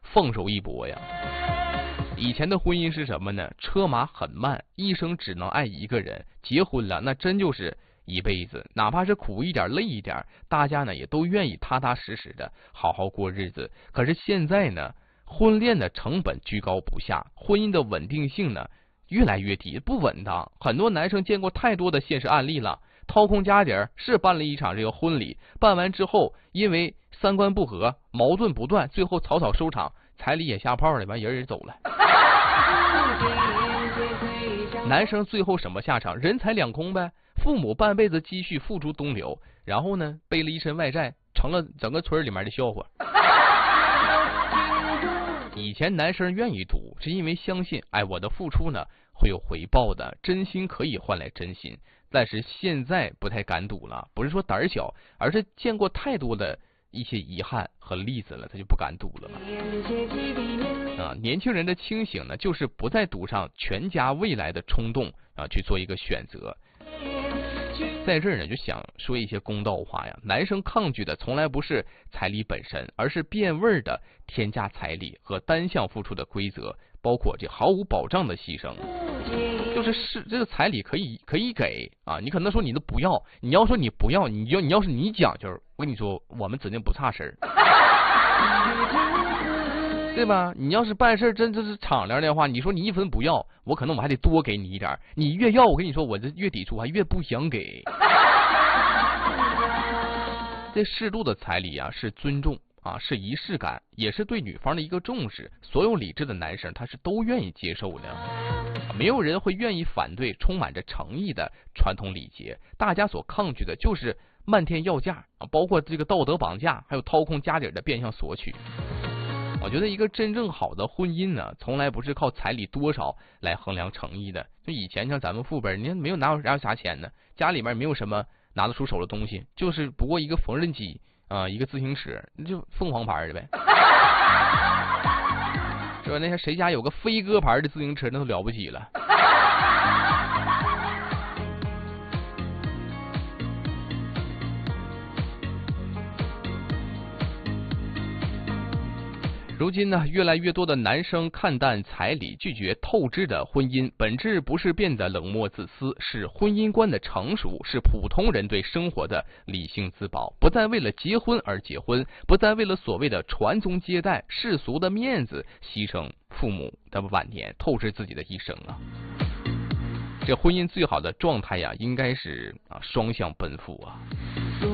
放手一搏呀。以前的婚姻是什么呢？车马很慢，一生只能爱一个人。结婚了，那真就是一辈子，哪怕是苦一点累一点，大家呢也都愿意踏踏实实的好好过日子。可是现在呢，婚恋的成本居高不下，婚姻的稳定性呢越来越低，不稳当。很多男生见过太多的现实案例了，掏空家底儿是办了一场这个婚礼，办完之后因为三观不合，矛盾不断，最后草草收场，彩礼也下炮了，完人也走了。男生最后什么下场？人财两空呗，父母半辈子积蓄付诸东流，然后呢背了一身外债，成了整个村里面的笑话。以前男生愿意赌，是因为相信，哎，我的付出呢会有回报的，真心可以换来真心。但是现在不太敢赌了，不是说胆小，而是见过太多的一些遗憾和例子了，他就不敢赌了。年轻人的清醒呢，就是不再赌上全家未来的冲动去做一个选择。在这儿呢，就想说一些公道话呀。男生抗拒的从来不是彩礼本身，而是变味的添加彩礼和单向付出的规则，包括这毫无保障的牺牲。就是这个彩礼可以给啊，你可能说你都不要，你要说你不要，你要是你讲究，我跟你说，我们指定不差事儿。对吧？你要是办事真是敞亮的话，你说你一分不要，我可能我还得多给你一点。你越要，我跟你说，我这越抵触，还越不想给。这适度的彩礼啊，是尊重啊，是仪式感，也是对女方的一个重视。所有理智的男生他是都愿意接受的，没有人会愿意反对充满着诚意的传统礼节。大家所抗拒的就是漫天要价啊，包括这个道德绑架，还有掏空家底的变相索取。我觉得一个真正好的婚姻呢，从来不是靠彩礼多少来衡量诚意的。就以前像咱们父辈，你看没有哪有啥钱呢，家里面没有什么拿得出手的东西，就是不过一个缝纫机一个自行车，就凤凰牌的呗。是吧？那谁家有个飞鸽牌的自行车，那都了不起了。如今呢，越来越多的男生看淡彩礼，拒绝透支的婚姻，本质不是变得冷漠自私，是婚姻观的成熟，是普通人对生活的理性自保，不再为了结婚而结婚，不再为了所谓的传宗接代、世俗的面子，牺牲父母的晚年，透支自己的一生啊！这婚姻最好的状态呀，应该是双向奔赴啊。